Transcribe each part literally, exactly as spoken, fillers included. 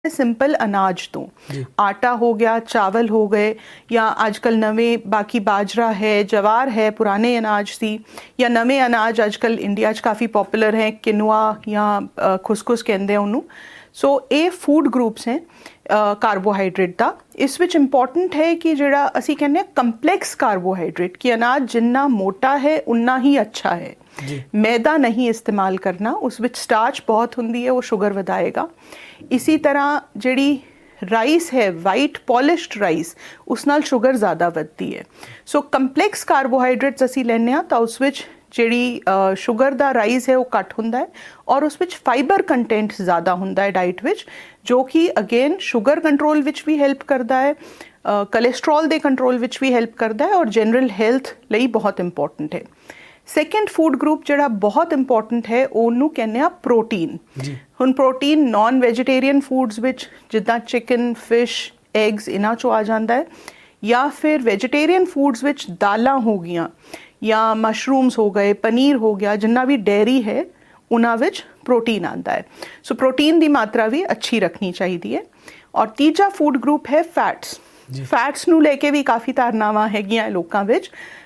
Simple अनाज तो आटा हो गया, चावल हो गए, या आजकल नवे बाकी बाजरा है, जवार है, पुराने अनाज सी, या नवे अनाज आजकल इंडिया 'ਚ काफ़ी पॉपुलर है, किनुआ या खुसखुस कहते हैं उन्होंने। सो ये फूड ग्रुप्स हैं कार्बोहाइड्रेट का। इस विच इंपॉर्टेंट है कि जिहड़ा असी कहने हैं कंपलैक्स कार्बोहाइड्रेट, कि अनाज जिन्ना मोटा है उन्ना ही अच्छा है। मैदा नहीं इस्तेमाल करना, उस विच स्टार्च बहुत हुंदी है, वो शुगर वधाएगा। इसी तरह जिहड़ी राइस है, वाइट पॉलिश्ड राइस, उस नाल शुगर ज़्यादा वधदी है। सो कंपलैक्स कार्बोहाइड्रेट्स असी लैंदे हां तां उस विच जिहड़ी शुगर दा राइस है वो घट हुंदा है, और उस विच फाइबर कंटेंट ज़्यादा हुंदा है डाइट विच, जो कि अगेन शुगर कंट्रोल विच भी हेल्प करता है, कोलेस्ट्रॉल दे कंट्रोल विच भी हेल्प करता है, और जनरल हेल्थ लई बहुत इंपॉर्टेंट है। सैकेंड फूड ग्रुप जिहड़ा बहुत इंपॉर्टेंट है ਉਹਨੂੰ ਕਹਿੰਦੇ ਆ प्रोटीन। ਹੁਣ प्रोटीन नॉन वेजिटेरियन फूड्स विच जिद्दां चिकन, फिश, एग्स इन्हां चों आ जांदा है, या फिर वेजिटेरियन फूड्स विच दालां हो गईयां, या मशरूम्स हो गए, पनीर हो गया, जिन्ना भी डेयरी है उन्हां विच प्रोटीन आंदा है। सो प्रोटीन की मात्रा भी अच्छी रखनी चाहिए है। और तीजा फूड ग्रुप है फैट्स। फैट्स नूं लेके भी काफ़ी धारनावां हैगियां लोकां विच।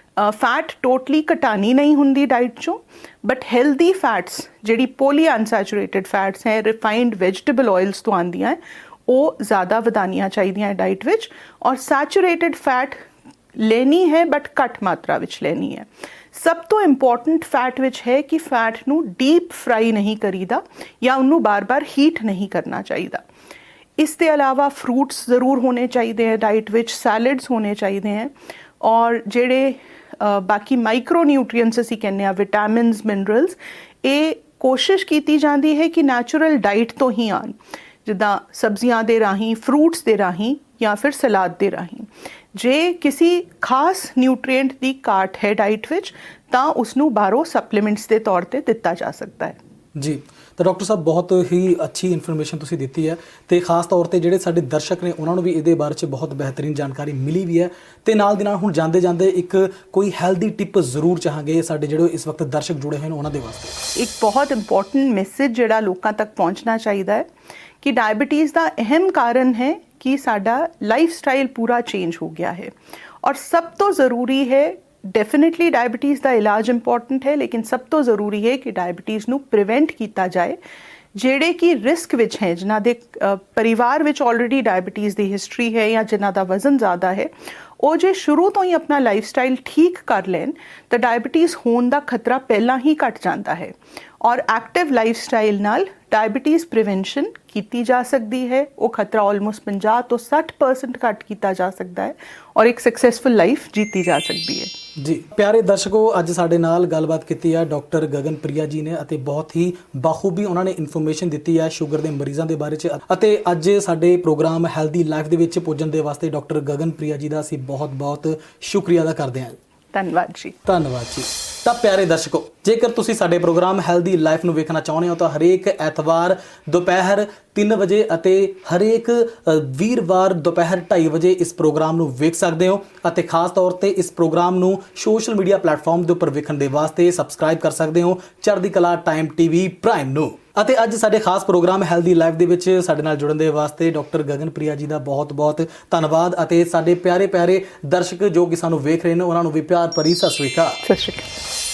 फैट टोटली घटानी नहीं होंगी डाइट चों, बट हैल्दी फैट्स जिहड़ी पोली अनसैचुरेटेड फैट्स हैं, रिफाइंड वैजिटेबल ऑयल्स तो आंदियां हैं, वो ज़्यादा वधानियां चाहिए डाइट विच। और सैचुरेटेड फैट लेनी है बट घट मात्रा विच लेनी है। सब तो इंपॉर्टेंट फैट विच है कि फैट नू डीप फ्राई नहीं करीदा, या उन्नू बार बार हीट नहीं करना चाहिए। इसके अलावा फ्रूट्स ज़रूर होने चाहिए हैं डाइट विच, सैलड्स होने चाहिए हैं, और जेड़े Uh, बाकी माइक्रो न्यूट्रीएंट्स असी कहने आ, विटामिन्स, मिनरल्स, ये कोशिश की जाती है कि नैचुरल डाइट तो ही आन, जिदा सब्जियां दे राही, फ्रूट्स दे राही, या फिर सलाद दे राही। जे किसी खास न्यूट्रीएंट की घाट है डाइट विच, तां उसनू बाहरों सप्लीमेंट्स के तौर पर दिता जा सकता है। जी, तो डॉक्टर साहब बहुत ही अच्छी इन्फॉर्मेशन तुसीं दित्ती है, तो खास तौर पर जिहड़े साडे दर्शक ने उन्होंने भी इहदे बारे च बहुत बेहतरीन जानकारी मिली भी है। तो नाल दी नाल हुण जांदे जांदे एक कोई हैल्दी टिप जरूर चाहांगे साडे जिहड़े इस वक्त दर्शक जुड़े हुए हैं उन्हां दे वास्ते। एक बहुत इंपॉर्टेंट मैसेज जिहड़ा लोकां तक पहुँचना चाहिए है कि डायबिटीज़ का अहम कारण है कि साडा लाइफ स्टाइल पूरा चेंज हो गया है। और सब तो ज़रूरी है, डेफिनेटली डायबिटीज़ का इलाज इंपॉर्टेंट है, लेकिन सब तो ज़रूरी है कि डायबिटीज़ नू प्रिवेंट किया जाए। जेड़े कि रिस्क विच हैं, जिन्हां दे परिवार विच ऑलरेडी डायबिटीज़ की हिस्टरी है, या जिन्हां दा वजन ज़्यादा है, वो जे शुरू तो ही अपना लाइफ स्टाइल ठीक कर लैन तो डायबिटीज़ होने का खतरा पहला ही घट जाता है। और एक्टिव लाइफ स्टाइल नाल डायबिटीज़ प्रिवेंशन की जा सकती है। वो खतरा ऑलमोस्ट पचास तो साठ परसेंट घट किया जा सकता है, और एक सक्सैसफुल लाइफ जीती जा सकती है। जी प्यारे दर्शकों, अज साडे नाल गलबात की है डॉक्टर गगन प्रिया जी ने, अते बहुत ही बाखूबी उन्होंने इन्फॉर्मेशन दी है शुगर के मरीजों के बारे च। अते अज साडे प्रोग्राम हैल्दी लाइफ दे विच पुजन दे वास्ते डॉक्टर गगन प्रिया जी का असीं बहुत बहुत शुक्रिया अदा करते हैं। धन्यवाद जी। धन्यवाद जी। तो प्यारे दर्शकों, जेकर तुसीं साडे प्रोग्राम हैल्दी लाइफ नूं वेखना चाहुंदे हो तो हरेक एतवार दोपहर तीन बजे अते हरेक वीरवार दोपहर ढाई बजे इस प्रोग्राम नूं वेख सकते हो। अते खास तौर पर इस प्रोग्राम नूं सोशल मीडिया प्लेटफॉर्म के उपर वेखण दे वास्ते सबसक्राइब कर सकते हो चढ़दी कला टाइम टीवी प्राइम नूं। अते अज साडे खास प्रोग्राम हैल्दी लाइफ दे विच साडे नाल जुड़न दे वास्ते डॉक्टर गगन प्रिया जी का बहुत बहुत धन्यवाद। अते साडे प्यारे प्यारे दर्शक जो कि सानूं वेख रहे हैं उन्होंने भी प्यार भरी सत श्री अकाल। सत श्री अकाल।